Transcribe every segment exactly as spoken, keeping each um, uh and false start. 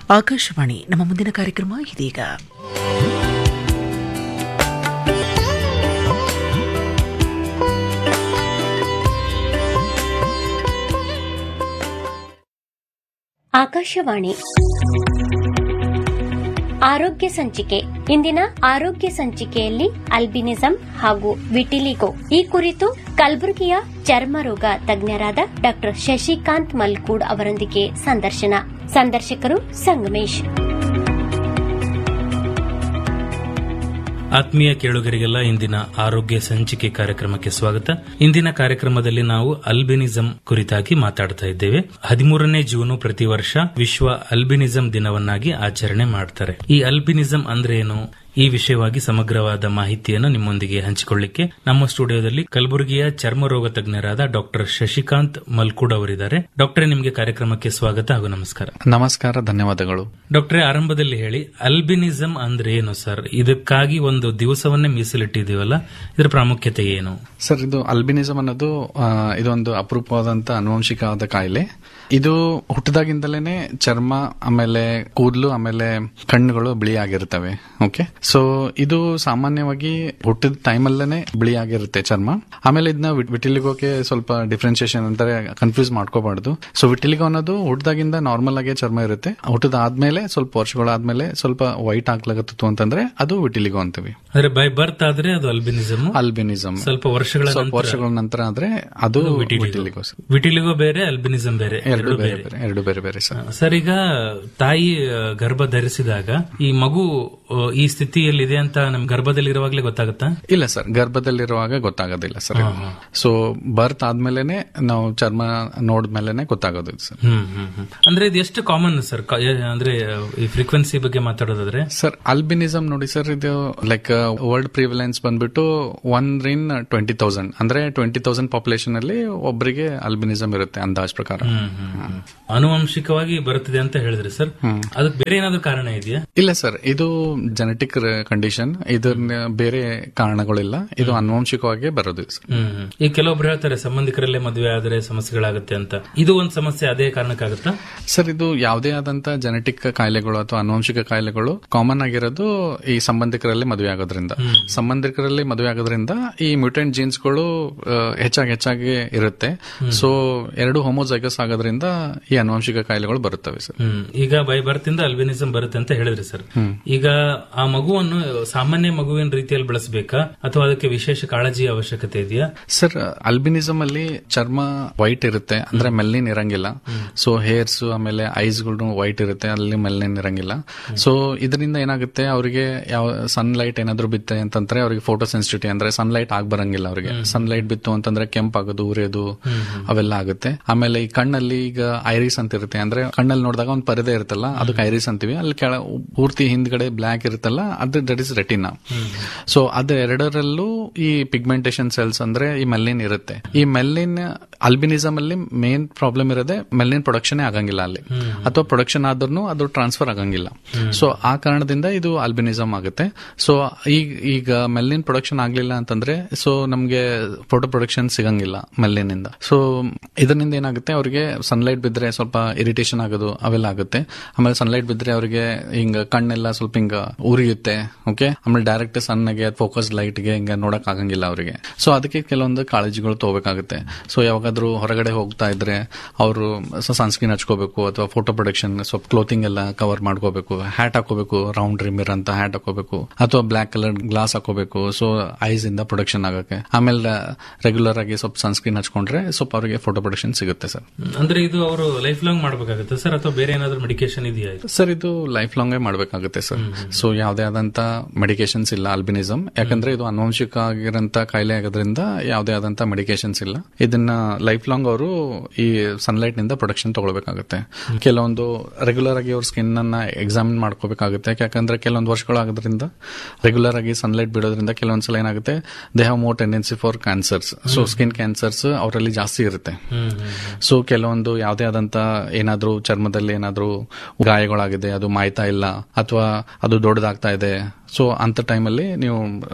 ಆಕಾಶವಾಣಿ. ನಮ್ಮ ಮುಂದಿನ ಕಾರ್ಯಕ್ರಮ ಇದೀಗ. ಆಕಾಶವಾಣಿ ಆರೋಗ್ಯ ಸಂಚಿಕೆ. ಇಂದಿನ ಆರೋಗ್ಯ ಸಂಚಿಕೆಯಲ್ಲಿ ಅಲ್ಬಿನಿಸಂ ಹಾಗೂ ವಿಟಿಲಿಗೋ ಈ ಕುರಿತು ಕಲಬುರಗಿಯ ಚರ್ಮರೋಗ ತಜ್ಞರಾದ ಡಾ ಶಶಿಕಾಂತ್ ಮಲ್ಕೂಡ್ ಅವರೊಂದಿಗೆ ಸಂದರ್ಶನ. ಸಂದರ್ಶಕರು ಸಂಗಮೇಶ್. ಆತ್ಮೀಯ ಕೇಳುಗರಿಗೆಲ್ಲ ಇಂದಿನ ಆರೋಗ್ಯ ಸಂಚಿಕೆ ಕಾರ್ಯಕ್ರಮಕ್ಕೆ ಸ್ವಾಗತ. ಇಂದಿನ ಕಾರ್ಯಕ್ರಮದಲ್ಲಿ ನಾವು ಅಲ್ಬಿನಿಸಂ ಕುರಿತಾಗಿ ಮಾತಾಡ್ತಾ ಇದ್ದೇವೆ. ಹದಿಮೂರನೇ ಜೂನ್ ಪ್ರತಿ ವರ್ಷ ವಿಶ್ವ ಅಲ್ಬಿನಿಸಂ ದಿನವನ್ನಾಗಿ ಆಚರಣೆ ಮಾಡ್ತಾರೆ. ಈ ಅಲ್ಬಿನಿಸಂ ಅಂದ್ರೆ ಏನು, ಈ ವಿಷಯವಾಗಿ ಸಮಗ್ರವಾದ ಮಾಹಿತಿಯನ್ನು ನಿಮ್ಮೊಂದಿಗೆ ಹಂಚಿಕೊಳ್ಳಿಕ್ಕೆ ನಮ್ಮ ಸ್ಟುಡಿಯೋದಲ್ಲಿ ಕಲಬುರಗಿಯ ಚರ್ಮರೋಗ ತಜ್ಞರಾದ ಡಾಕ್ಟರ್ ಶಶಿಕಾಂತ್ ಮಲ್ಕೂಡ್ ಅವರಿದ್ದಾರೆ. ಡಾಕ್ಟರೇ, ನಿಮಗೆ ಕಾರ್ಯಕ್ರಮಕ್ಕೆ ಸ್ವಾಗತ ಹಾಗೂ ನಮಸ್ಕಾರ. ನಮಸ್ಕಾರ, ಧನ್ಯವಾದಗಳು. ಡಾಕ್ಟರೇ, ಆರಂಭದಲ್ಲಿ ಹೇಳಿ, ಅಲ್ಬಿನಿಸಂ ಅಂದ್ರೆ ಏನು ಸರ್? ಇದಕ್ಕಾಗಿ ಒಂದು ದಿವಸವನ್ನೇ ಮೀಸಲಿಟ್ಟಿದೀವಲ್ಲ, ಇದರ ಪ್ರಾಮುಖ್ಯತೆ ಏನು ಸರ್? ಇದು ಅಲ್ಬಿನಿಸಂ ಅನ್ನೋದು ಇದೊಂದು ಅಪರೂಪವಾದಂತ ಅನುವಂಶಿಕವಾದ ಕಾಯಿಲೆ. ಇದು ಹುಟ್ಟದಾಗಿಂದಲೇನೆ ಚರ್ಮ, ಆಮೇಲೆ ಕೂದಲು, ಆಮೇಲೆ ಕಣ್ಣುಗಳು ಬಿಳಿ ಆಗಿರ್ತವೆ. ಓಕೆ, ಸೊ ಇದು ಸಾಮಾನ್ಯವಾಗಿ ಹುಟ್ಟಿದ ಟೈಮಲ್ಲೇನೆ ಬಿಳಿ ಆಗಿರುತ್ತೆ ಚರ್ಮ. ಆಮೇಲೆ ಇದನ್ನ ವಿಟಿಲಿಗೋಗೆ ಸ್ವಲ್ಪ ಡಿಫ್ರೆನ್ಸಿಯೇಷನ್ ಅಂತಾರೆ, ಕನ್ಫ್ಯೂಸ್ ಮಾಡ್ಕೋಬಾರ್ದು. ಸೊ ವಿಟಿಲಿಗೋ ಅನ್ನೋದು ಹುಟ್ಟದಾಗಿಂದ ನಾರ್ಮಲ್ ಆಗಿ ಚರ್ಮ ಇರುತ್ತೆ. ಹುಟ್ಟದಾದ್ಮೇಲೆ ಸ್ವಲ್ಪ ವರ್ಷಗಳಾದ್ಮೇಲೆ ಸ್ವಲ್ಪ ವೈಟ್ ಆಗ್ಲಾಗತ್ತು ಅಂತಂದ್ರೆ ಅದು ವಿಟಿಲಿಗೋ ಅಂತೀವಿ. ಅಂದ್ರೆ ಬೈ ಬರ್ತ್ ಆದ್ರೆ ಅದು ಅಲ್ಬಿನಿಸಂ. ಅಲ್ಬಿನಿಸಂ ಸ್ವಲ್ಪ ವರ್ಷಗಳ ವರ್ಷಗಳ ನಂತರ ಆದ್ರೆ ಅದು ವಿಟಿಲಿಗೋ. ವಿಟಿಲಿಗೋ ಬೇರೆ, ಅಲ್ಬಿನಿಸಂ ಬೇರೆ, ಎರಡು ಬೇರೆ ಎರಡು ಬೇರೆ ಬೇರೆ ಸರ್. ಸರ್, ಈಗ ತಾಯಿ ಗರ್ಭ ಧರಿಸಿದಾಗ ಈ ಮಗು ಈ ಸ್ಥಿತಿಯಲ್ಲಿದೆ ಅಂತ ನಮ್ ಗರ್ಭದಲ್ಲಿರುವಾಗಲೇ ಗೊತ್ತಾಗುತ್ತಾ? ಇಲ್ಲ ಸರ್, ಗರ್ಭದಲ್ಲಿರುವಾಗ ಗೊತ್ತಾಗೋದಿಲ್ಲ ಸರ್. ಸೊ ಬರ್ತ್ ಆದ್ಮೇಲೆನೆ ನಾವು ಚರ್ಮ ನೋಡಿದ್ಮೇಲೆ ಗೊತ್ತಾಗೋದು ಸರ್. ಹ್ಮ್ ಹ್ಮ್ ಅಂದ್ರೆ ಇದು ಎಷ್ಟು ಕಾಮನ್ ಸರ್? ಅಂದ್ರೆ ಈ ಫ್ರೀಕ್ವೆನ್ಸಿ ಬಗ್ಗೆ ಮಾತಾಡೋದಾದ್ರೆ ಸರ್, ಅಲ್ಬಿನಿಸಂ ನೋಡಿ ಸರ್, ಇದು ಲೈಕ್ ವರ್ಲ್ಡ್ ಪ್ರಿವಿಲೆನ್ಸ್ ಬಂದ್ಬಿಟ್ಟು ಒನ್ ಇನ್ ಟ್ವೆಂಟಿ ತೌಸಂಡ್ ಅಂದ್ರೆ ಟ್ವೆಂಟಿ ತೌಸಂಡ್ ಪಾಪ್ಯುಲೇಷನ್ ಅಲ್ಲಿ ಒಬ್ಬರಿಗೆ ಅಲ್ಬಿನಿಸಂ ಇರುತ್ತೆ ಅಂದಾಜ್ ಪ್ರಕಾರ. ಆನುವಂಶಿಕವಾಗಿ ಬರುತ್ತಿದೆ ಅಂತ ಹೇಳಿದ್ರಿ ಸರ್. ಅದಕ್ಕೆ ಬೇರೆ ಏನಾದ್ರು ಕಾರಣ ಇದೆಯಾ? ಇಲ್ಲ ಸರ್, ಇದು ಜೆನೆಟಿಕ್ ಕಂಡೀಷನ್. ಇದ್ರ ಬೇರೆ ಕಾರಣಗಳಿಲ್ಲ, ಇದು ಆನುವಂಶಿಕವಾಗಿ ಬರೋದು. ಈ ಕೆಲವೊಬ್ರು ಹೇಳ್ತಾರೆ ಸಂಬಂಧಿಕರಲ್ಲೇ ಮದುವೆ ಆದರೆ ಸಮಸ್ಯೆಗಳಾಗುತ್ತೆ ಅಂತ. ಇದು ಒಂದು ಸಮಸ್ಯೆ ಅದೇ ಕಾರಣಕ್ಕಾಗುತ್ತಾ ಸರ್? ಇದು ಯಾವುದೇ ಆದಂತ ಜೆನೆಟಿಕ್ ಕಾಯಿಲೆಗಳು ಅಥವಾ ಆನುವಂಶಿಕ ಕಾಯಿಲೆಗಳು ಕಾಮನ್ ಆಗಿರೋದು ಈ ಸಂಬಂಧಿಕರಲ್ಲಿ ಮದುವೆ ಆಗೋದ್ರಿಂದ. ಸಂಬಂಧಿಕರಲ್ಲಿ ಮದುವೆ ಆಗೋದ್ರಿಂದ ಈ ಮ್ಯೂಟೆಂಟ್ ಜೀನ್ಸ್ ಗಳು ಹೆಚ್ಚಾಗಿ ಹೆಚ್ಚಾಗಿ ಇರುತ್ತೆ. ಸೊ ಎರಡು ಹೋಮೋಜೈಗಸ್ ಆಗೋದ್ರಿಂದ ಈ ಆನುವಂಶಿಕ ಕಾಯಿಲೆಗಳು ಬರುತ್ತವೆ ಸರ್. ಈಗ ಬೈ ಬರ್ತಿಂದ ಅಲ್ಬಿನಿಸಂ ಬರುತ್ತೆ ಅಂತ ಹೇಳಿದ್ರಿ ಸರ್. ಈಗ ಆ ಮಗುವನ್ನು ಸಾಮಾನ್ಯ ಮಗುವಿನ ರೀತಿಯಲ್ಲಿ ಬೆಳೆಸಬೇಕಾ ಅಥವಾ ಅದಕ್ಕೆ ವಿಶೇಷ ಕಾಳಜಿ ಅವಶ್ಯಕತೆ ಇದೆಯಾ ಸರ್? ಅಲ್ಬಿನಿಸಂ ಅಲ್ಲಿ ಚರ್ಮ ವೈಟ್ ಇರುತ್ತೆ, ಅಂದ್ರೆ ಮೆಲ್ಲಿನ್ ಇರಂಗಿಲ್ಲ. ಸೊ ಹೇರ್ಸ್ ಆಮೇಲೆ ಐಸ್ ಗಳು ವೈಟ್ ಇರುತ್ತೆ, ಅಲ್ಲಿ ಮೆಲ್ಲಿನ್ ಇರಂಗಿಲ್ಲ. ಸೊ ಇದರಿಂದ ಏನಾಗುತ್ತೆ, ಅವರಿಗೆ ಯಾವ ಸನ್ ಲೈಟ್ ಏನಾದ್ರು ಬಿತ್ತೆ ಅಂತಂದ್ರೆ ಅವ್ರಿಗೆ ಫೋಟೋ ಸೆನ್ಸಿಟಿವಿಟಿ ಅಂದ್ರೆ ಸನ್ ಲೈಟ್ ಆಗ್ ಬರಂಗಿಲ್ಲ. ಅವರಿಗೆ ಸನ್ ಲೈಟ್ ಬಿತ್ತು ಅಂತಂದ್ರೆ ಕೆಂಪಾಗೋದು, ಉರಿಯೋದು ಅವೆಲ್ಲ ಆಗುತ್ತೆ. ಆಮೇಲೆ ಈ ಕಣ್ಣಲ್ಲಿ ಈಗ ಐರಿಸ್ ಅಂತ ಇರುತ್ತೆ, ಅಂದ್ರೆ ಕಣ್ಣಲ್ಲಿ ನೋಡಿದಾಗ ಒಂದು ಪರದೆ ಇರುತ್ತಲ್ಲ, ಅದಕ್ಕೆ ಐರಿಸ್ ಅಂತೀವಿ. ಅಲ್ಲಿ ಕೆಳ ಪೂರ್ತಿ ಹಿಂದ್ಗಡೆ ಬ್ಲಾಕ್ ಇರುತ್ತಲ್ಲ, ಅದು ದಟ್ ಇಸ್ ರೆಟಿನಾ. ಸೊ ಅದು ಎರಡರಲ್ಲೂ ಈ ಪಿಗ್ಮೆಂಟೇಶನ್ ಸೆಲ್ಸ್ ಅಂದ್ರೆ ಈ ಮೆಲ್ಲಿನ್ ಇರುತ್ತೆ. ಈ ಮೆಲ್ಲಿನ್ ಅಲ್ಬಿನಿಸಂ ಅಲ್ಲಿ ಮೇನ್ ಪ್ರಾಬ್ಲಮ್ ಇರೋದೇ ಮೆಲ್ಲಿನ್ ಪ್ರೊಡಕ್ಷನ್ ಆಗಂಗಿಲ್ಲ ಅಲ್ಲಿ, ಅಥವಾ ಪ್ರೊಡಕ್ಷನ್ ಆದ್ರೂ ಅದು ಟ್ರಾನ್ಸ್ಫರ್ ಆಗಂಗಿಲ್ಲ. ಸೊ ಆ ಕಾರಣದಿಂದ ಇದು ಅಲ್ಬಿನಿಸಂ ಆಗುತ್ತೆ. ಸೊ ಈಗ ಈಗ ಮೆಲ್ಲಿನ್ ಪ್ರೊಡಕ್ಷನ್ ಆಗ್ಲಿಲ್ಲ ಅಂತಂದ್ರೆ ಸೊ ನಮ್ಗೆ ಫೋಟೋ ಪ್ರೊಡಕ್ಷನ್ ಸಿಗಂಗಿಲ್ಲ ಮೆಲ್ಲಿನ್ ಇಂದ. ಸೊ ಇದರಿಂದ ಏನಾಗುತ್ತೆ, ಅವ್ರಿಗೆ ಸನ್ಲೈಟ್ ಬಿದ್ರೆ ಸ್ವಲ್ಪ ಇರಿಟೇಷನ್ ಆಗೋದು ಅವೆಲ್ಲ ಆಗುತ್ತೆ. ಆಮೇಲೆ ಸನ್ಲೈಟ್ ಬಿದ್ರೆ ಅವರಿಗೆ ಹಿಂಗ ಕಣ್ಣೆಲ್ಲ ಸ್ವಲ್ಪ ಹಿಂಗ ಉರಿಯುತ್ತೆ. ಓಕೆ, ಆಮೇಲೆ ಡೈರೆಕ್ಟ್ ಸನ್ಗೆ ಫೋಕಸ್ ಲೈಟ್ ಗೆ ಹಿಂಗ ನೋಡಕ್ ಆಗಂಗಿಲ್ಲ ಅವರಿಗೆ. ಸೊ ಅದಕ್ಕೆ ಕೆಲವೊಂದು ಕಾಳಜಿಗಳು ತಗೋಬೇಕಾಗುತ್ತೆ. ಸೊ ಯಾವಾಗಾದ್ರೂ ಹೊರಗಡೆ ಹೋಗ್ತಾ ಇದ್ರೆ ಅವರು ಸನ್ಸ್ಕ್ರೀನ್ ಹಚ್ಕೋಬೇಕು, ಅಥವಾ ಫೋಟೋ ಪ್ರೊಡಕ್ಷನ್ ಸ್ವಲ್ಪ ಕ್ಲೋತಿಂಗ್ ಎಲ್ಲ ಕವರ್ ಮಾಡ್ಕೋಬೇಕು, ಹ್ಯಾಟ್ ಹಾಕೋಬೇಕು, ರೌಂಡ್ ರಿಮಿರ್ ಅಂತ ಹ್ಯಾಟ್ ಹಾಕೋಬೇಕು, ಅಥವಾ ಬ್ಲಾಕ್ ಕಲರ್ ಗ್ಲಾಸ್ ಹಾಕೋಬೇಕು. ಸೊ ಐಸ್ ಇಂದ ಪ್ರೊಡಕ್ಷನ್ ಆಗಕ್ಕೆ. ಆಮೇಲೆ ರೆಗ್ಯುಲರ್ ಆಗಿ ಸ್ವಲ್ಪ ಸನ್ಸ್ಕ್ರೀನ್ ಹಚ್ಕೊಂಡ್ರೆ ಸ್ವಲ್ಪ ಅವರಿಗೆ ಫೋಟೋ ಪ್ರೊಡಕ್ಷನ್ ಸಿಗುತ್ತೆ ಸರ್. ಅಂದ್ರೆ ಇದು ಅವರು ಲೈಫ್ ಲಾಂಗ್ ಮಾಡಬೇಕಾಗುತ್ತೆ ಸರ್, ಅಥವಾ ಬೇರೆ ಏನಾದ್ರು ಮೆಡಿಕೇಶನ್ ಇದೆಯಾ ಸರ್? ಇದು ಲೈಫ್ ಲಾಂಗ್ ಮಾಡಬೇಕಾಗುತ್ತೆ ಸರ್. ಸೊ ಯಾವುದೇ ಆದಂತ ಮೆಡಿಕೇಶನ್ಸ್ ಇಲ್ಲ ಅಲ್ಬಿನಿಸಂ, ಯಾಕಂದ್ರೆ ಇದು ಆನುವಂಶಿಕ ಆಗಿರಂತ ಕಾಯಿಲೆ ಆಗೋದ್ರಿಂದ ಯಾವುದೇ ಆದಂತ ಮೆಡಿಕೇಶನ್ಸ್ ಇಲ್ಲ. ಇದನ್ನ ಲೈಫ್ ಲಾಂಗ್ ಅವರು ಈ ಸನ್ಲೈಟ್ ನಿಂದ ಪ್ರೊಡಕ್ಷನ್ ತಗೊಳ್ಬೇಕಾಗುತ್ತೆ. ಕೆಲವೊಂದು ರೆಗ್ಯುಲರ್ ಆಗಿ ಅವ್ರ ಸ್ಕಿನ್ ಅನ್ನ ಎಕ್ಸಾಮಿನ್ ಮಾಡ್ಕೋಬೇಕಾಗುತ್ತೆ. ಯಾಕಂದ್ರೆ ಕೆಲವೊಂದು ವರ್ಷಗಳಾಗೋದ್ರಿಂದ ರೆಗ್ಯುಲರ್ ಆಗಿ ಸನ್ಲೈಟ್ ಬಿಡೋದ್ರಿಂದ ಕೆಲವೊಂದ್ಸಲ ಏನಾಗುತ್ತೆ, they have more tendency for cancers. So skin cancers ಅವರಲ್ಲಿ ಜಾಸ್ತಿ ಇರುತ್ತೆ. ಸೊ ಕೆಲವೊಂದು ಯಾವುದೇ ಆದಂತ ಏನಾದ್ರೂ ಚರ್ಮದಲ್ಲಿ ಏನಾದ್ರೂ ಗಾಯಗಳಾಗಿದೆ, ಅದು ಮಾಯ್ತಾ ಇಲ್ಲ, ಅಥವಾ ಅದು ದೊಡ್ಡದಾಗ್ತಾ ಇದೆ, ಸೊ ಅಂತ ಟೈಮಲ್ಲಿ ನೀವು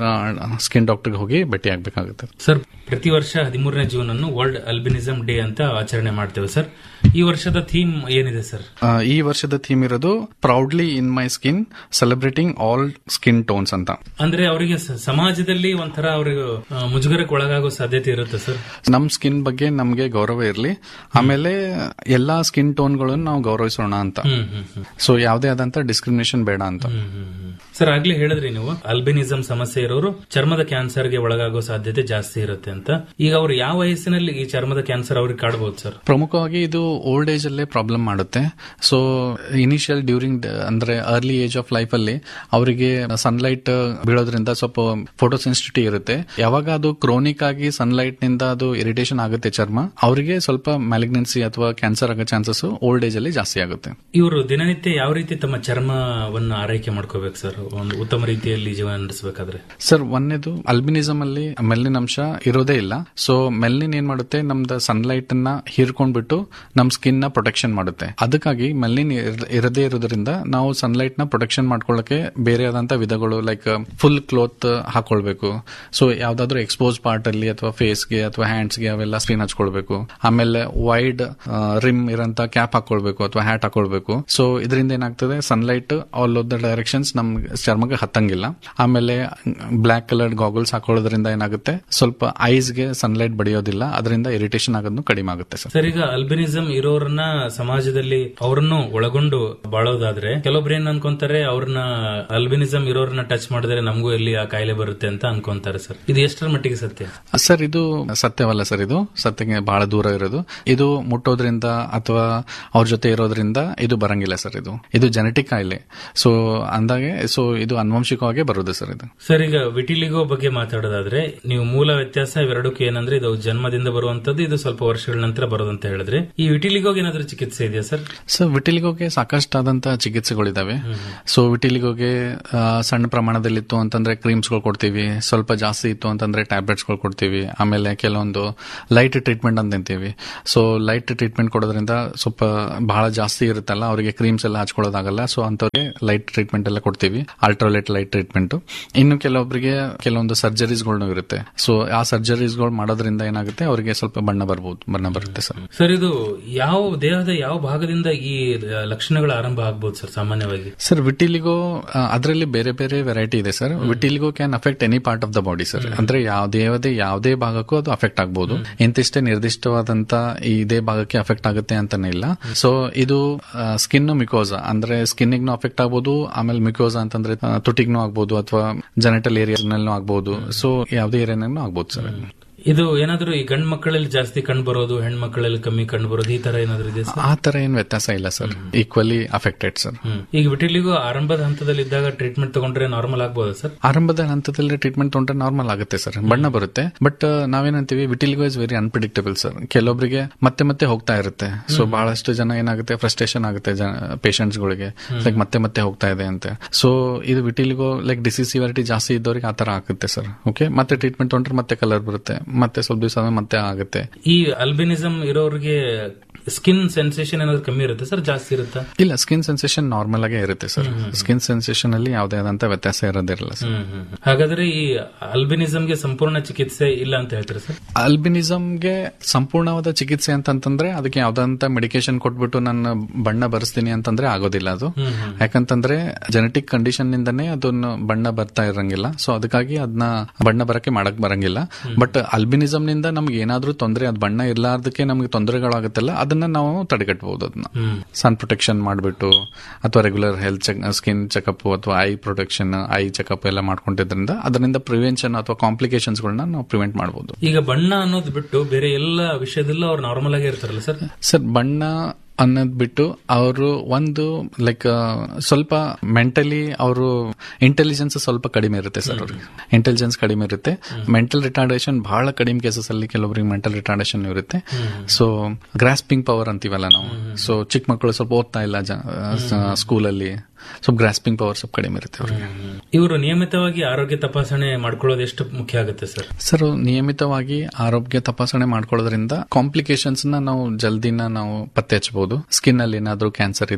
ಸ್ಕಿನ್ ಡಾಕ್ಟರ್ಗೆ ಹೋಗಿ ಭೇಟಿ ಆಗ್ಬೇಕಾಗುತ್ತೆ. ಸರ್, ಪ್ರತಿ ವರ್ಷ ಹದಿಮೂರನೇ ಜೂನ್ ಅನ್ನು ವರ್ಲ್ಡ್ ಅಲ್ಬಿನಿಸಂ ಡೇ ಅಂತ ಆಚರಣೆ ಮಾಡ್ತೇವೆ ಸರ್. ಈ ವರ್ಷದ ಥೀಮ್ ಏನಿದೆ ಸರ್? ಈ ವರ್ಷದ ಥೀಮ್ ಇರೋದು ಪ್ರೌಡ್ಲಿ ಇನ್ ಮೈ skin celebrating all skin tones ಅಂತ. ಅಂದ್ರೆ ಅವರಿಗೆ ಸಮಾಜದಲ್ಲಿ ಒಂಥರ ಅವ್ರಿಗೆ ಮುಜುಗರಕ್ಕೆ ಒಳಗಾಗೋ ಸಾಧ್ಯತೆ ಇರುತ್ತೆ ಸರ್. ನಮ್ ಸ್ಕಿನ್ ಬಗ್ಗೆ ನಮ್ಗೆ ಗೌರವ ಇರಲಿ, ಆಮೇಲೆ ಎಲ್ಲಾ ಸ್ಕಿನ್ ಟೋನ್ಗಳನ್ನು ನಾವು ಗೌರವಿಸೋಣ ಅಂತ. ಸೊ ಯಾವುದೇ ಆದಂತ ಡಿಸ್ಕ್ರಿಮಿನೇಷನ್ ಬೇಡ ಅಂತ. ಸರ್, ಆಗ್ಲೇ ಹೇಳಿದ್ರಿ ನೀವು ಅಲ್ಬಿನಿಸಂ ಸಮಸ್ಯೆ ಇರೋರು ಚರ್ಮದ ಕ್ಯಾನ್ಸರ್ಗೆ ಒಳಗಾಗೋ ಸಾಧ್ಯತೆ ಜಾಸ್ತಿ ಇರುತ್ತೆ ಅಂತ. ಈಗ ಅವರು ಯಾವ ವಯಸ್ಸಿನಲ್ಲಿ ಈ ಚರ್ಮದ ಕ್ಯಾನ್ಸರ್ ಅವ್ರಿಗೆ ಕಾಡಬಹುದು ಸರ್? ಪ್ರಮುಖವಾಗಿ ಇದು ಓಲ್ಡ್ ಏಜ್ ಅಲ್ಲೇ ಪ್ರಾಬ್ಲಮ್ ಮಾಡುತ್ತೆ. ಸೊ ಇನಿಷಿಯಲ್ ಡ್ಯೂರಿಂಗ್ ಅಂದ್ರೆ ಅರ್ಲಿ ಏಜ್ ಆಫ್ ಲೈಫ್ ಅಲ್ಲಿ ಅವರಿಗೆ ಸನ್ಲೈಟ್ ಬೀಳೋದ್ರಿಂದ ಸ್ವಲ್ಪ ಫೋಟೋ ಸೆನ್ಸಿಟಿವಿಟಿ ಇರುತ್ತೆ. ಯಾವಾಗ ಅದು ಕ್ರೋನಿಕ್ ಆಗಿ ಸನ್ಲೈಟ್ ನಿಂದ ಅದು ಇರಿಟೇಷನ್ ಆಗುತ್ತೆ ಚರ್ಮ, ಅವರಿಗೆ ಸ್ವಲ್ಪ ಮ್ಯಾಲಿಗ್ನೆನ್ಸಿ ಅಥವಾ ಕ್ಯಾನ್ಸರ್ ಆಗೋ ಚಾನ್ಸಸ್ ಓಲ್ಡ್ ಏಜ್ ಅಲ್ಲಿ ಜಾಸ್ತಿ ಆಗುತ್ತೆ. ಇವರು ದಿನನಿತ್ಯ ಯಾವ ರೀತಿ ತಮ್ಮ ಚರ್ಮವನ್ನ ಆರೈಕೆ ಮಾಡ್ಕೋಬೇಕು ಸರ್, ಒಂದು ಉತ್ತಮ ರೀತಿಯಲ್ಲಿ ಜೀವನ ನಡೆಸಬೇಕಾದ್ರೆ? ಸರ್, ಒಂದೇದು ಅಲ್ಬಿನಿಸಂ ಅಲ್ಲಿ ಮೆಲ್ನಿನ್ ಅಂಶ ಇರೋದೇ ಇಲ್ಲ. ಸೊ ಮೆಲ್ನಿನ್ ಏನ್ ಮಾಡುತ್ತೆ, ನಮ್ದು ಸನ್ಲೈಟ್ ಅನ್ನ ಹೀರ್ಕೊಂಡ್ಬಿಟ್ಟು ನಮ್ ಸ್ಕಿನ್ ನ ಪ್ರೊಟೆಕ್ಷನ್ ಮಾಡುತ್ತೆ. ಅದಕ್ಕಾಗಿ ಮೆಲ್ನಿನ್ ಇರದೇ ಇರೋದ್ರಿಂದ ನಾವು ಸನ್ಲೈಟ್ ನ ಪ್ರೊಟೆಕ್ಷನ್ ಮಾಡ್ಕೊಳ್ಳಕ್ಕೆ ಬೇರೆ ಆದಂತ ವಿಧಗಳು ಲೈಕ್ ಫುಲ್ ಕ್ಲೋತ್ ಹಾಕೊಳ್ಬೇಕು. ಸೊ ಯಾವ್ದಾದ್ರು ಎಕ್ಸ್ಪೋಸ್ ಪಾರ್ಟ್ ಅಲ್ಲಿ ಅಥವಾ ಫೇಸ್ಗೆ ಅಥವಾ ಹ್ಯಾಂಡ್ಸ್ ಗೆ ಅವೆಲ್ಲ ಸ್ಕ್ರೀನ್ ಹಚ್ಕೊಳ್ಬೇಕು. ಆಮೇಲೆ ವೈಡ್ ರಿಮ್ ಇರೋಂತ ಕ್ಯಾಪ್ ಹಾಕೊಳ್ಬೇಕು ಅಥವಾ ಹ್ಯಾಟ್ ಹಾಕೊಳ್ಬೇಕು. ಸೊ ಇದರಿಂದ ಏನಾಗ್ತದೆ, sunlight all of the directions ನಮ್ ಚರ್ಮಕ್ಕೆ ಹತ್ತಂಗಿಲ್ಲ. ಆಮೇಲೆ ಬ್ಲಾಕ್ ಕಲರ್ಡ್ ಗಾಗಲ್ಸ್ ಹಾಕೊಳ್ಳೋದ್ರಿಂದ ಏನಾಗುತ್ತೆ, ಸ್ವಲ್ಪ ಐಸ್ ಗೆ ಸನ್ಲೈಟ್ ಬಡಿಯೋದಿಲ್ಲ, ಅದರಿಂದ ಇರಿಟೇಷನ್ ಆಗೋದು ಕಡಿಮೆ ಆಗುತ್ತೆ ಸರ್. ಸರ್, ಈಗ ಅಲ್ಬಿನಿಸಂ ಇರೋರನ್ನ ಸಮಾಜದಲ್ಲಿ ಅವರನ್ನು ಒಳಗೊಂಡು ಬಾಳೋದಾದ್ರೆ ಕೆಲವೊಬ್ರು ಏನ್ ಅನ್ಕೊಂತಾರೆ, ಅವ್ರನ್ನ ಅಲ್ಬಿನಿಸಂ ಇರೋರನ್ನ ಟಚ್ ಮಾಡಿದ್ರೆ ನಮಗೂ ಎಲ್ಲಿ ಆ ಕಾಯಿಲೆ ಬರುತ್ತೆ ಅಂತ ಅನ್ಕೊಂತಾರೆ ಸರ್. ಇದು ಎಷ್ಟರ ಮಟ್ಟಿಗೆ ಸತ್ಯ ಸರ್? ಇದು ಸತ್ಯವಲ್ಲ ಸರ್, ಇದು ಸತ್ಯಕ್ಕೆ ಬಹಳ ದೂರ ಇರೋದು. ಇದು ಮುಟ್ಟೋದ್ರಿಂದ ಅಥವಾ ಅವ್ರ ಜೊತೆ ಇರೋದ್ರಿಂದ ಇದು ಬರಂಗಿಲ್ಲ ಸರ್. ಇದು ಇದು ಜೆನೆಟಿಕ್ ಕಾಯಿಲೆ. ಸೊ ಅಂದಾಗೆ ಸೊ ಇದು ಅನುವಂಶಿಕವಾಗಿ ಬರುದು ಸರ್. ಇದು ಸರ್, ಈಗ ವಿಟಿಲಿಗೋ ಬಗ್ಗೆ ಮಾತಾಡೋದಾದ್ರೆ ನೀವು ಮೂಲ ವ್ಯತ್ಯಾಸ ಇವೆರಡಕ್ಕೂ ಏನಂದ್ರೆ ಇದು ಜನ್ಮದಿಂದ ಬರುವಂತದ್ದು, ಇದು ಸ್ವಲ್ಪ ವರ್ಷಗಳ ನಂತರ ಬರೋದಂತ ಹೇಳಿದ್ರೆ, ಈ ವಿಟಿಲಿಗೋಗೆ ಏನಾದ್ರೂ ಚಿಕಿತ್ಸೆ ಇದೆಯಾ ಸರ್? ಸರ್, ವಿಟಿಲಿಗೋಗೆ ಸಾಕಷ್ಟಾದಂತಹ ಚಿಕಿತ್ಸೆಗಳಿದಾವೆ. ಸೊ ವಿಟಿಲಿಗೋಗೆ ಸಣ್ಣ ಪ್ರಮಾಣದಲ್ಲಿ ಇತ್ತು ಅಂತಂದ್ರೆ ಕ್ರೀಮ್ಸ್ ಗಳು ಕೊಡ್ತೀವಿ, ಸ್ವಲ್ಪ ಜಾಸ್ತಿ ಇತ್ತು ಅಂತಂದ್ರೆ ಟ್ಯಾಬ್ಲೆಟ್ಸ್ ಗಳು ಕೊಡ್ತೀವಿ. ಆಮೇಲೆ ಕೆಲವೊಂದು ಲೈಟ್ ಟ್ರೀಟ್ಮೆಂಟ್ ಅಂತ ಅಂತೀವಿ. ಸೊ ಲೈಟ್ ಟ್ರೀಟ್ಮೆಂಟ್ ಕೊಡೋದ್ರಿಂದ ಸ್ವಲ್ಪ ಬಹಳ ಜಾಸ್ತಿ ಇರುತ್ತಲ್ಲ, ಅವರಿಗೆ ಕ್ರೀಮ್ಸ್ ಎಲ್ಲ ಹಚ್ಕೊಳ್ಳೋದಾಗಲ್ಲ. ಸೊ ಅಂತವ್ರಿಗೆ ಲೈಟ್ ಟ್ರೀಟ್ಮೆಂಟ್ ಎಲ್ಲ ಕೊಡ್ತೀವಿ, ಅಲ್ಟ್ರಾಲೈಟ್ ಲೈಟ್ ಟ್ರೀಟ್ಮೆಂಟ್. ಇನ್ನು ಕೆಲವೊಬ್ಬರಿಗೆ ಕೆಲವೊಂದು ಸರ್ಜರೀಸ್ಗಳು ಇರುತ್ತೆ. ಸೊ ಆ ಸರ್ಜರೀಸ್ಗಳು ಮಾಡೋದ್ರಿಂದ ಏನಾಗುತ್ತೆ, ಅವರಿಗೆ ಸ್ವಲ್ಪ ಬಣ್ಣ ಬರ್ಬೋದು, ಬಣ್ಣ ಬರುತ್ತೆ ಸರ್. ಸರ್, ಇದು ಯಾವ ದೇಹದ ಯಾವ ಭಾಗದಿಂದ ಈ ಲಕ್ಷಣಗಳು ಆರಂಭ ಆಗಬಹುದು ಸರ್ ಸಾಮಾನ್ಯವಾಗಿ? ಸರ್, ವಿಟಿಲಿಗೋ ಅದರಲ್ಲಿ ಬೇರೆ ಬೇರೆ ವೆರೈಟಿ ಇದೆ sir. Vitiligo can affect any part of the body sir. ಅಂದ್ರೆ ಯಾವ ದೇಹದ ಯಾವುದೇ ಭಾಗಕ್ಕೂ ಅದು ಅಫೆಕ್ಟ್ ಆಗಬಹುದು. ಇಂತಿಷ್ಟೇ ನಿರ್ದಿಷ್ಟವಾದಂತ ಇದೇ ಭಾಗಕ್ಕೆ ಅಫೆಕ್ಟ್ ಆಗುತ್ತೆ ಅಂತಾನೆ ಇಲ್ಲ. ಸೊ ಇದು ಸ್ಕಿನ್ ಮಿಕೋಸಾ ಅಂದ್ರೆ ಸ್ಕಿನ್ನಿಗೂ ಅಫೆಕ್ಟ್ ಆಗಬಹುದು. ಆಮೇಲೆ ಮಿಕೋಸಾ ಅಂತಂದ್ರೆ ತುಟಿಗೂ ಆಗ್ಬಹುದು ಅಥವಾ ಜೆನಿಟಲ್ ಏರಿಯಾಸ್ ನಲ್ಲೂ ಆಗ್ಬಹುದು. ಸೊ ಯಾವುದೇ ಏರಿಯಾನೂ ಆಗ್ಬಹುದು ಸರ್. ಇದು ಏನಾದ್ರು ಈ ಗಂಡು ಮಕ್ಕಳಲ್ಲಿ ಜಾಸ್ತಿ ಕಂಡು ಬರೋದು, ಹೆಣ್ಣು ಮಕ್ಕಳಲ್ಲಿ ಕಮ್ಮಿ ಕಂಡು ಬರೋದು, ಈ ತರ ಏನಾದ್ರು ಇದೆ ಸರ್? ಆ ತರ ಏನ್ ವ್ಯತ್ಯಾಸ ಇಲ್ಲ ಸರ್, ಈಕ್ವಲಿ ಅಫೆಕ್ಟೆಡ್ ಸರ್. ಈಗ ವಿಟಿಲಿಗೋ ಆರಂಭದ ಹಂತದಲ್ಲಿ ಇದ್ದಾಗ ಟ್ರೀಟ್ಮೆಂಟ್ ತಗೊಂಡ್ರೆ ನಾರ್ಮಲ್ ಆಗಬಹುದು ಸರ್? ಆರಂಭದ ಹಂತದಲ್ಲಿ ಟ್ರೀಟ್ಮೆಂಟ್ ತಗೊಂಡ್ರೆ ನಾರ್ಮಲ್ ಆಗುತ್ತೆ ಸರ್, ಬಣ್ಣ ಬರುತ್ತೆ. But ನಾವೇನಂತೀವಿ, vitiligo is very unpredictable sir. ಕೆಲವೊಬ್ಬರಿಗೆ ಮತ್ತೆ ಮತ್ತೆ ಹೋಗ್ತಾ ಇರುತ್ತೆ. ಸೊ ಬಹಳಷ್ಟು ಜನ ಏನಾಗುತ್ತೆ, ಫ್ರಸ್ಟ್ರೇಷನ್ ಆಗುತ್ತೆ ಪೇಷಂಟ್ಸ್ ಗಳಿಗೆ, ಲೈಕ್ ಮತ್ತೆ ಮತ್ತೆ ಹೋಗ್ತಾ ಇದೆ ಅಂತ. ಸೊ ಇದು ವಿಟಿಲಿಗೋ ಲೈಕ್ ಡಿಸೀಸ್ ಸಿವಿಯಾರಿಟಿ ಜಾಸ್ತಿ ಇದ್ದವ್ರಿಗೆ ಆತರ ಆಗುತ್ತೆ ಸರ್. ಓಕೆ, ಮತ್ತೆ ಟ್ರೀಟ್ಮೆಂಟ್ ತಗೊಂಡ್ರೆ ಮತ್ತೆ ಕಲರ್ ಬರುತ್ತೆ, ಮತ್ತೆ ಸ್ವಲ್ಪ ದಿವಸ ಮತ್ತೆ ಆಗುತ್ತೆ. ಈ ಅಲ್ಬಿನಿಸಂ ಇರೋರಿಗೆ ಸ್ಕಿನ್ ಸೆನ್ಸೇಷನ್ ಏನಾದ್ರು ಕಮ್ಮಿ ಇರುತ್ತೆ ಸರ್, ಜಾಸ್ತಿ ಇರುತ್ತಾ? ಇಲ್ಲ, ಸ್ಕಿನ್ ಸೆನ್ಸೇಷನ್ ನಾರ್ಮಲ್ ಆಗೇ ಇರುತ್ತೆ ಸರ್. ಸ್ಕಿನ್ ಸೆನ್ಸೇಷನ್ ಅಲ್ಲಿ ಯಾವುದೇ ಆದಂತ ವ್ಯತ್ಯಾಸ ಇರೋದಿರಲ್ಲ ಸರ್. ಹಾಗಾದ್ರೆ ಈ ಅಲ್ಬಿನಿಸಂಗೆ ಸಂಪೂರ್ಣ ಚಿಕಿತ್ಸೆ ಇಲ್ಲ ಅಂತ ಹೇಳ್ತಾರೆ ಸರ್? ಅಲ್ಬಿನಿಸಂಗೆ ಸಂಪೂರ್ಣವಾದ ಚಿಕಿತ್ಸೆ ಅಂತಂತಂದ್ರೆ ಅದಕ್ಕೆ ಯಾವ್ದಂತ ಮೆಡಿಕೇಶನ್ ಕೊಟ್ಬಿಟ್ಟು ನಾನು ಬಣ್ಣ ಬರೆಸ್ತೀನಿ ಅಂತಂದ್ರೆ ಆಗೋದಿಲ್ಲ ಅದು. ಯಾಕಂತಂದ್ರೆ ಜೆನೆಟಿಕ್ ಕಂಡೀಷನ್ ನಿಂದನೇ ಅದನ್ನ ಬಣ್ಣ ಬರ್ತಾ ಇರಂಗಿಲ್ಲ. ಸೊ ಅದಕ್ಕಾಗಿ ಅದನ್ನ ಬಣ್ಣ ಬರಕ್ಕೆ ಮಾಡಕ್ ಬರಂಗಿಲ್ಲ. ಬಟ್ ಅಲ್ಬಿನಿಸಂ ನಿಂದ ನಮ್ಗೆ ಏನಾದ್ರೂ ತೊಂದರೆ, ಅದ್ ಬಣ್ಣ ಇರ್ಲಾರ್ದಕ್ಕೆ ನಮ್ಗೆ ತೊಂದರೆಗಳಾಗುತ್ತಲ್ಲ, ಅದನ್ನ ನಾವು ತಡೆಗಟ್ಟಬಹುದು. ಅದನ್ನ ಸನ್ ಪ್ರೊಟೆಕ್ಷನ್ ಮಾಡ್ಬಿಟ್ಟು ಅಥವಾ ರೆಗ್ಯುಲರ್ ಹೆಲ್ತ್ ಸ್ಕಿನ್ ಚೆಕಪ್ ಅಥವಾ ಐ ಪ್ರೊಟೆಕ್ಷನ್, ಐ ಚೆಕಪ್ ಎಲ್ಲ ಮಾಡ್ಕೊಂಡಿದ್ರಿಂದ ಅದರಿಂದ ಪ್ರಿವೆನ್ಷನ್ ಅಥವಾ ಕಾಂಪ್ಲಿಕೇಶನ್ಸ್ ಗಳನ್ನ ನಾವು ಪ್ರಿವೆಂಟ್ ಮಾಡಬಹುದು. ಈಗ ಬಣ್ಣ ಅನ್ನೋದು ಬಿಟ್ಟು ಬೇರೆ ಎಲ್ಲ ವಿಷಯದಲ್ಲೂ ಅವ್ರು ನಾರ್ಮಲ್ ಆಗಿ ಇರ್ತಾರಲ್ಲ ಸರ್? ಸರ್, ಬಣ್ಣ ಅನ್ನೋದ್ ಬಿಟ್ಟು ಅವರು ಒಂದು ಲೈಕ್ ಸ್ವಲ್ಪ ಮೆಂಟಲಿ ಅವರು ಇಂಟೆಲಿಜೆನ್ಸ್ ಸ್ವಲ್ಪ ಕಡಿಮೆ ಇರುತ್ತೆ ಸರ್. ಅವ್ರಿಗೆ ಇಂಟೆಲಿಜೆನ್ಸ್ ಕಡಿಮೆ ಇರುತ್ತೆ. ಮೆಂಟಲ್ ರಿಟಾರ್ಡೇಷನ್ ಬಹಳ ಕಡಿಮೆ ಕೇಸಸ್ ಅಲ್ಲಿ ಕೆಲವರಿಗೆ ಮೆಂಟಲ್ ರಿಟಾರ್ಡೇಷನ್ ಇರುತ್ತೆ. ಸೊ ಗ್ರಾಸ್ಪಿಂಗ್ ಪವರ್ ಅಂತೀವಲ್ಲ ನಾವು. ಸೊ ಚಿಕ್ಕ ಮಕ್ಕಳು ಸ್ವಲ್ಪ ಓದ್ತಾ ಇಲ್ಲ ಸ್ಕೂಲಲ್ಲಿ, ಸ್ವಲ್ಪ ಗ್ರಾಸ್ಪಿಂಗ್ ಪವರ್ ಸ್ವಲ್ಪ ಕಡಿಮೆ ಇರುತ್ತೆ ಅವ್ರಿಗೆ. ಇವರು ನಿಯಮಿತವಾಗಿ ಆರೋಗ್ಯ ತಪಾಸಣೆ ಮಾಡ್ಕೊಳ್ಳೋದು ಎಷ್ಟು ಮುಖ್ಯ ಆಗುತ್ತೆ ಸರ್? ಸರ್, ನಿಯಮಿತವಾಗಿ ಆರೋಗ್ಯ ತಪಾಸಣೆ ಮಾಡ್ಕೊಳ್ಳೋದ್ರಿಂದ ಕಾಂಪ್ಲಿಕೇಶನ್ಸ್ ನ ನಾವು ಜಲ್ದಿನ ನಾವು ಪತ್ತೆ ಹಚ್ಚಬಹುದು. ಸ್ಕಿನ್ ಅಲ್ಲಿ ಏನಾದ್ರೂ ಕ್ಯಾನ್ಸರ್ ಇದೆ,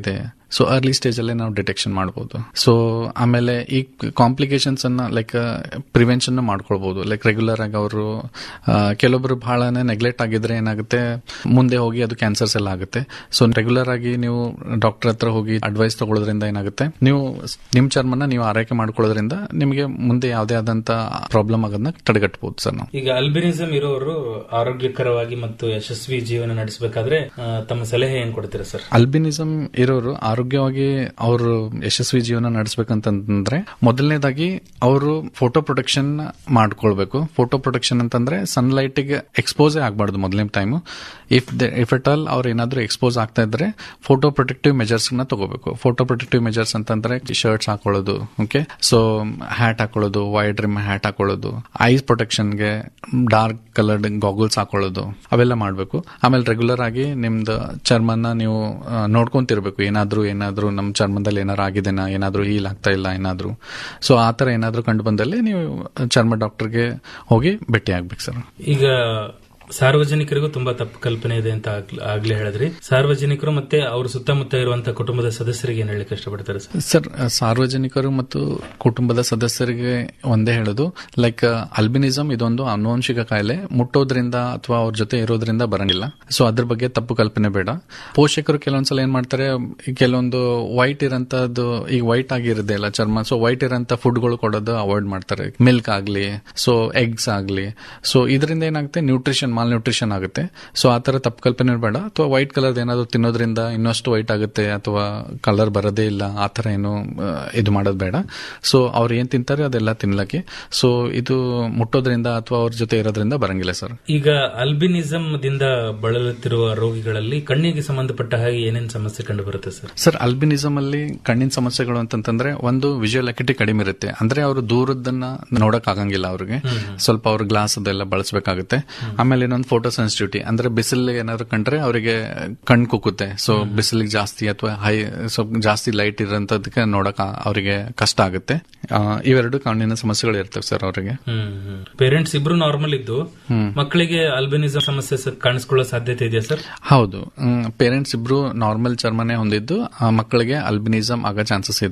ಸೊ ಅರ್ಲಿ ಸ್ಟೇಜ್ ಅಲ್ಲೇ ನಾವು ಡಿಟೆಕ್ಷನ್ ಮಾಡಬಹುದು. ಸೊ ಆಮೇಲೆ ಈ ಕಾಂಪ್ಲಿಕೇಶನ್ಸ್ ಅನ್ನ ಲೈಕ್ ಪ್ರಿವೆನ್ಷನ್ ಮಾಡ್ಕೊಳ್ಬಹುದು. ಲೈಕ್ ರೆಗ್ಯುಲರ್ ಆಗಿ ಅವರು ಕೆಲವೊಬ್ರು ಬಹಳನೇ ನೆಗ್ಲೆಕ್ಟ್ ಆಗಿದ್ರೆ ಏನಾಗುತ್ತೆ, ಮುಂದೆ ಹೋಗಿ ಅದು ಕ್ಯಾನ್ಸರ್ಸ್ ಎಲ್ಲ ಆಗುತ್ತೆ. ಸೊ ರೆಗ್ಯುಲರ್ ಆಗಿ ನೀವು ಡಾಕ್ಟರ್ ಹತ್ರ ಹೋಗಿ ಅಡ್ವೈಸ್ ತಗೊಳ್ಳೋದ್ರಿಂದ ಏನಾಗುತ್ತೆ, ನೀವು ನಿಮ್ ಚರ್ಮನ ನೀವು ಆರೈಕೆ ಮಾಡ್ಕೊಳ್ಳೋದ್ರಿಂದ ನಿಮಗೆ ಮುಂದೆ ಯಾವುದೇ ಆದಂತ ಪ್ರಾಬ್ಲಮ್ ಆಗೋದನ್ನ ತಡೆಗಟ್ಟಬಹುದು ಸರ್ ನಾವು. ಈಗ ಅಲ್ಬಿನಿಸಂ ಇರೋರು ಆರೋಗ್ಯಕರವಾಗಿ ಮತ್ತು ಯಶಸ್ವಿ ಜೀವನ ನಡೆಸಬೇಕಾದ್ರೆ ತಮ್ಮ ಸಲಹೆ ಏನ್ ಕೊಡ್ತೀರಾ ಸರ್? ಅಲ್ಬಿನಿಸಂ ಇರೋರು ಆರೋಗ್ಯವಾಗಿ ಅವರು ಯಶಸ್ವಿ ಜೀವನ ನಡೆಸಬೇಕಂತಂದ್ರೆ ಮೊದಲನೇದಾಗಿ ಅವರು ಫೋಟೋ ಪ್ರೊಟೆಕ್ಷನ್ ಮಾಡ್ಕೊಳ್ಬೇಕು. ಫೋಟೋ ಪ್ರೊಟೆಕ್ಷನ್ ಅಂತಂದ್ರೆ ಸನ್ಲೈಟ್ ಗೆ ಎಕ್ಸ್ಪೋಸೇ ಆಗಬಾರ್ದು ಮೊದಲನೇ time. If if at all ಅವ್ರು ಏನಾದ್ರೂ ಎಕ್ಸ್ಪೋಸ್ ಆಗ್ತಾ ಇದ್ರೆ ಫೋಟೋ ಪ್ರೊಟೆಕ್ಟಿವ್ ಮೆಜರ್ಸ್ ನ ತಗೋಬೇಕು. ಫೋಟೋ ಪ್ರೊಟೆಕ್ಟಿವ್ ಮೆಜರ್ಸ್ ಅಂತಂದ್ರೆ ಶರ್ಟ್ಸ್ ಹಾಕೊಳ್ಳೋದು, ಓಕೆ, ಸೊ ಹ್ಯಾಟ್ ಹಾಕೊಳ್ಳೋದು, ವೈಡ್ ರಿಮ್ ಹ್ಯಾಟ್ ಹಾಕೊಳ್ಳೋದು, ಐಸ್ ಪ್ರೊಟೆಕ್ಷನ್ ಗೆ ಡಾರ್ಕ್ ಕಲರ್ಡ್ ಗಾಗಲ್ಸ್ ಹಾಕೊಳ್ಳೋದು, ಅವೆಲ್ಲ ಮಾಡಬೇಕು. ಆಮೇಲೆ ರೆಗ್ಯುಲರ್ ಆಗಿ ನಿಮ್ದು ಚರ್ಮನ ನೀವು ನೋಡ್ಕೊಂತಿರ್ಬೇಕು. ಏನಾದ್ರೂ ಏನಾದ್ರೂ ನಮ್ಮ ಚರ್ಮದಲ್ಲಿ ಏನಾದ್ರು ಆಗಿದೆನಾ, ಏನಾದ್ರೂ ಹೀಲ್ ಆಗ್ತಾ ಇಲ್ಲ ಏನಾದ್ರೂ. ಸೊ ಆತರ ಏನಾದ್ರೂ ಕಂಡು ಬಂದಲ್ಲಿ ನೀವು ಚರ್ಮ ಡಾಕ್ಟರ್ಗೆ ಹೋಗಿ ಭೇಟಿ ಆಗ್ಬೇಕು ಸರ್. ಈಗ ಸಾರ್ವಜನಿಕರಿಗೂ ತುಂಬಾ ತಪ್ಪು ಕಲ್ಪನೆ ಇದೆ ಅಂತ ಆಗ್ಲೇ ಹೇಳಿದ್ರಿ. ಸಾರ್ವಜನಿಕರು ಮತ್ತೆ ಅವ್ರ ಸುತ್ತಮುತ್ತ ಇರುವಂತಹ ಕುಟುಂಬದ ಸದಸ್ಯರಿಗೆ ಏನ್ ಹೇಳಲಿಕ್ಕೆ ಇಷ್ಟಪಡ್ತಾರೆ ಸರ್? ಸರ್, ಸಾರ್ವಜನಿಕರು ಮತ್ತು ಕುಟುಂಬದ ಸದಸ್ಯರಿಗೆ ಒಂದೇ ಹೇಳೋದು, ಲೈಕ್ ಅಲ್ಬಿನಿಸಂ ಇದೊಂದು ಆನುವಂಶಿಕ ಕಾಯಿಲೆ, ಮುಟ್ಟೋದ್ರಿಂದ ಅಥವಾ ಅವ್ರ ಜೊತೆ ಇರೋದ್ರಿಂದ ಬರಂಗಿಲ್ಲ. ಸೊ ಅದ್ರ ಬಗ್ಗೆ ತಪ್ಪು ಕಲ್ಪನೆ ಬೇಡ. ಪೋಷಕರು ಕೆಲವೊಂದ್ಸಲ ಏನ್ ಮಾಡ್ತಾರೆ, ಕೆಲವೊಂದು ವೈಟ್ ಇರಂತದ್ದು, ಈಗ ವೈಟ್ ಆಗಿರುತ್ತೆ ಅಲ್ಲ ಚರ್ಮ, ಸೊ ವೈಟ್ ಇರಂತ ಫುಡ್ಗಳು ಕೊಡೋದು ಅವಾಯ್ಡ್ ಮಾಡ್ತಾರೆ. ಮಿಲ್ಕ್ ಆಗ್ಲಿ, ಸೊ ಎಗ್ಸ್ ಆಗ್ಲಿ. ಸೊ ಇದರಿಂದ ಏನಾಗುತ್ತೆ, ನ್ಯೂಟ್ರಿಷನ್ ಮಾಲ್ ನ್ಯೂಟ್ರಿಷನ್ ಆಗುತ್ತೆ. ಸೊ ಆ ತರ ತಪ್ಪು ಕಲ್ಪನೆ ಬೇಡ. ಅಥವಾ ವೈಟ್ ಕಲರ್ ಏನಾದ್ರು ತಿನ್ನೋದ್ರಿಂದ ಇನ್ನಷ್ಟು ವೈಟ್ ಆಗುತ್ತೆ ಅಥವಾ ಕಲರ್ ಬರೋದೇ ಇಲ್ಲ, ಆ ತರ ಏನು ಇದು ಮಾಡೋದು ಬೇಡ. ಸೊ ಅವ್ರು ಏನ್ ತಿಂತಾರೆ ಅದೆಲ್ಲ ತಿನ್ಲಕ್ಕೆ. ಸೊ ಇದು ಮುಟ್ಟೋದ್ರಿಂದ ಅಥವಾ ಅವ್ರ ಜೊತೆ ಇರೋದ್ರಿಂದ ಬರಂಗಿಲ್ಲ ಸರ್. ಈಗ ಅಲ್ಬಿನಿಸಂ ದಿಂದ ಬಳಲುತ್ತಿರುವ ರೋಗಿಗಳಲ್ಲಿ ಕಣ್ಣಿಗೆ ಸಂಬಂಧಪಟ್ಟ ಹಾಗೆ ಏನೇನು ಸಮಸ್ಯೆ ಕಂಡು ಬರುತ್ತೆ ಸರ್? ಸರ್, ಅಲ್ಬಿನಿಸಂ ಅಲ್ಲಿ ಕಣ್ಣಿನ ಸಮಸ್ಯೆಗಳು ಅಂತಂದ್ರೆ ಒಂದು ವಿಜುವಲ್ ಅಕ್ಯುಟಿ ಕಡಿಮೆ ಇರುತ್ತೆ. ಅಂದ್ರೆ ಅವರು ದೂರದನ್ನ ನೋಡಕ್ ಆಗಂಗಿಲ್ಲ ಅವ್ರಿಗೆ, ಸ್ವಲ್ಪ ಅವ್ರ ಗ್ಲಾಸ್ ಅದೆಲ್ಲ ಬಳಸಬೇಕಾಗುತ್ತೆ. ಆಮೇಲೆ ಇನ್ನೊಂದು ಫೋಟೋ ಸೆನ್ಸಿಟಿವಿಟಿ, ಅಂದ್ರೆ ಬಿಸಿಲಿಗೆ ಏನಾದ್ರು ಕಂಡ್ರೆ ಅವರಿಗೆ ಕಣ್ ಕುಕ್ಕುತ್ತೆ. ಸೊ ಬಿಸಿಲಿಗೆ ಜಾಸ್ತಿ ಅಥವಾ ಹೈ ಸ್ವಲ್ಪ ಜಾಸ್ತಿ ಲೈಟ್ ಇರೋಂತದಕ್ಕೆ ನೋಡಕ್ ಅವರಿಗೆ ಕಷ್ಟ ಆಗುತ್ತೆ. ಇವೆರಡು ಕಣ್ಣಿನ ಸಮಸ್ಯೆಗಳು ಇರ್ತವೆ ಸರ್ ಅವರಿಗೆ. ಪೇರೆಂಟ್ಸ್ ಇಬ್ರು ನಾರ್ಮಲ್ ಇದ್ದು ಮಕ್ಕಳಿಗೆ ಅಲ್ಬಿನಿಸಂ ಸಮಸ್ಯೆ ಕಾಣಿಸ್ಕೊಳ್ಳೋ ಸಾಧ್ಯತೆ ಇದೆಯಾ ಸರ್? ಹೌದು, ಪೇರೆಂಟ್ಸ್ ಇಬ್ರು ನಾರ್ಮಲ್ ಚರ್ಮನೆ ಹೊಂದಿದ್ದು ಮಕ್ಕಳಿಗೆ ಅಲ್ಬಿನಿಸಂ ಆಗೋ ಚಾನ್ಸಸ್ ಇದೆ.